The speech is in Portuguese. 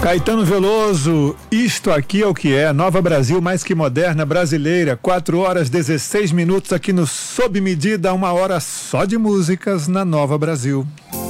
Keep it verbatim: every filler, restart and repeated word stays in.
Caetano Veloso, isto aqui é o que é, Nova Brasil, mais que moderna, brasileira, quatro horas, dezesseis minutos aqui no Sob Medida, uma hora só de músicas na Nova Brasil.